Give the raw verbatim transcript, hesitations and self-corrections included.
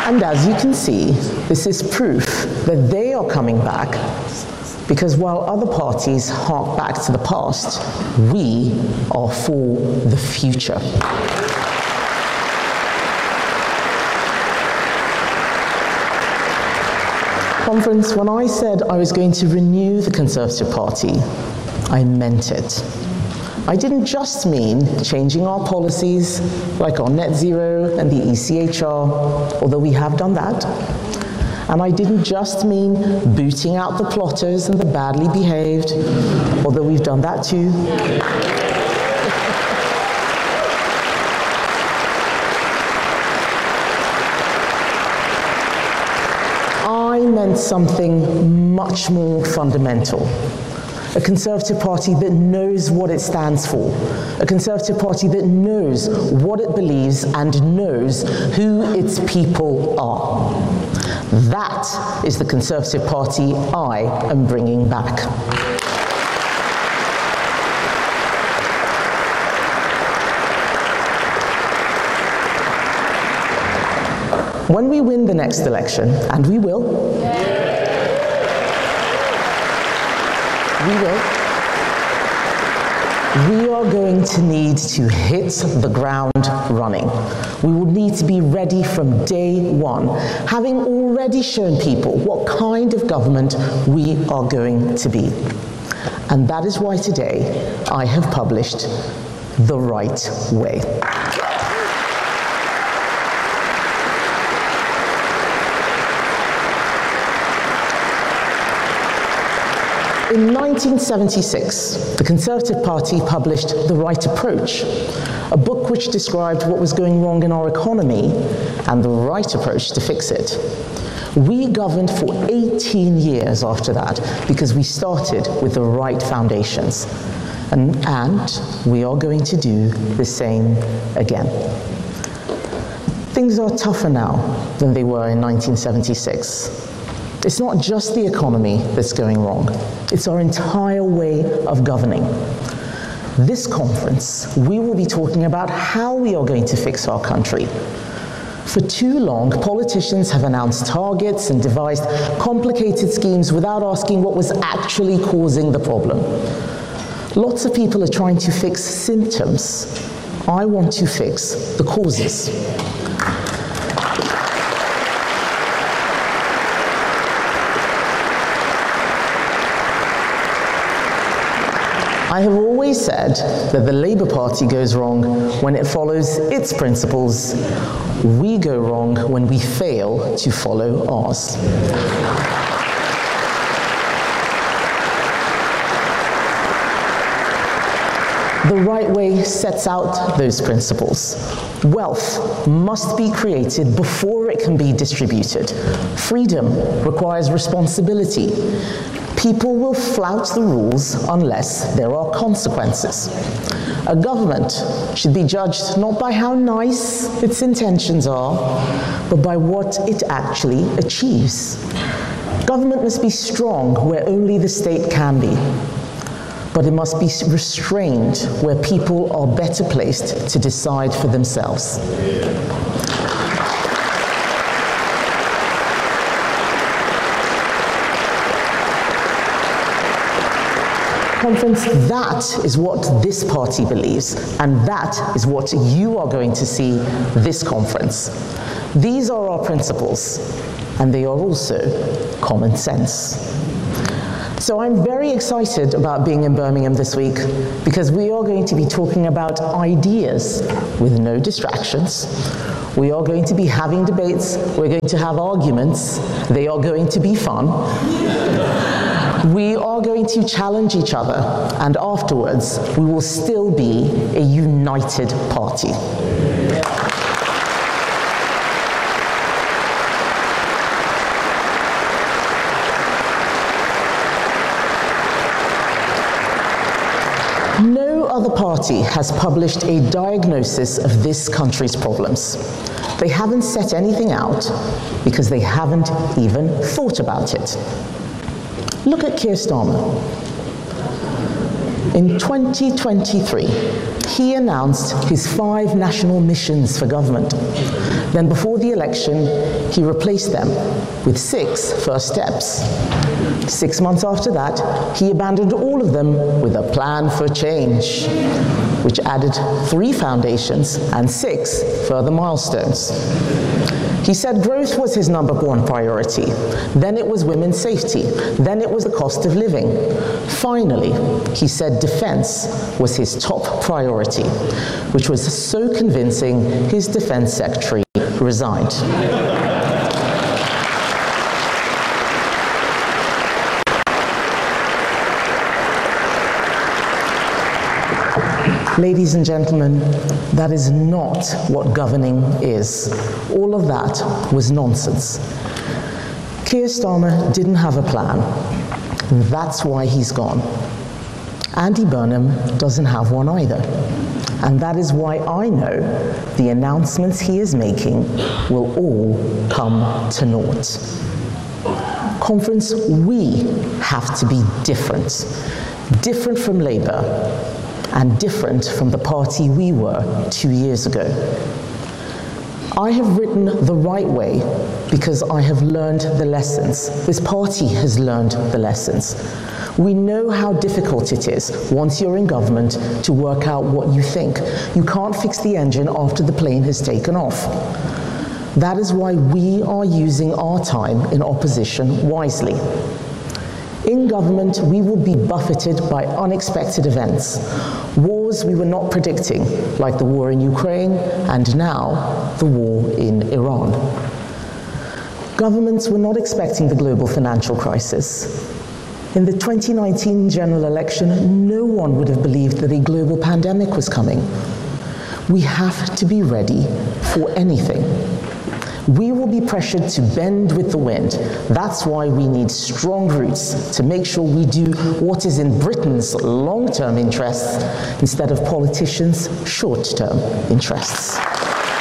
And as you can see, this is proof that they are coming back, because while other parties hark back to the past, we are for the future. Conference, when I said I was going to renew the Conservative Party, I meant it. I didn't just mean changing our policies, like our net zero and the E C H R, although we have done that. And I didn't just mean booting out the plotters and the badly behaved, although we've done that too. I meant something much more fundamental. A Conservative Party that knows what it stands for. A Conservative Party that knows what it believes and knows who its people are. That is the Conservative Party I am bringing back. When we win the next election, and we will, we will, we are going to need to hit the ground running. We will need to be ready from day one, having already shown people what kind of government we are going to be. And that is why today I have published The Right Way. In nineteen seventy-six, the Conservative Party published The Right Approach, a book which described what was going wrong in our economy and the right approach to fix it. We governed for eighteen years after that because we started with the right foundations. And, and we are going to do the same again. Things are tougher now than they were in nineteen seventy-six. It's not just the economy that's going wrong, it's our entire way of governing. This conference, we will be talking about how we are going to fix our country. For too long, politicians have announced targets and devised complicated schemes without asking what was actually causing the problem. Lots of people are trying to fix symptoms. I want to fix the causes. I have always said that the Labour Party goes wrong when it follows its principles. We go wrong when we fail to follow ours. The Right Way sets out those principles. Wealth must be created before it can be distributed. Freedom requires responsibility. People will flout the rules unless there are consequences. A government should be judged not by how nice its intentions are, but by what it actually achieves. Government must be strong where only the state can be, but it must be restrained where people are better placed to decide for themselves. Conference, that is what this party believes, and that is what you are going to see this conference. These are our principles, and they are also common sense. So I'm very excited about being in Birmingham this week because we are going to be talking about ideas with no distractions. We are going to be having debates, we're going to have arguments, they are going to be fun. We are going to challenge each other, and afterwards, we will still be a united party. No other party has published a diagnosis of this country's problems. They haven't set anything out because they haven't even thought about it. Look at Keir Starmer. In twenty twenty-three, he announced his five national missions for government. Then before the election, he replaced them with six first steps. Six months after that, he abandoned all of them with a plan for change, which added three foundations and six further milestones. He said growth was his number one priority. Then it was women's safety. Then it was the cost of living. Finally, he said defense was his top priority, which was so convincing his defense secretary resigned. Ladies and gentlemen, that is not what governing is. All of that was nonsense. Keir Starmer didn't have a plan. That's why he's gone. Andy Burnham doesn't have one either. And that is why I know the announcements he is making will all come to naught. Conference, we have to be different. Different from Labour, and different from the party we were two years ago. I have written The Right Way because I have learned the lessons. This party has learned the lessons. We know how difficult it is, once you're in government, to work out what you think. You can't fix the engine after the plane has taken off. That is why we are using our time in opposition wisely. In government, we will be buffeted by unexpected events. Wars we were not predicting, like the war in Ukraine, and now the war in Iran. Governments were not expecting the global financial crisis. In the twenty nineteen general election, no one would have believed that a global pandemic was coming. We have to be ready for anything. We will be pressured to bend with the wind. That's why we need strong roots to make sure we do what is in Britain's long-term interests instead of politicians' short-term interests.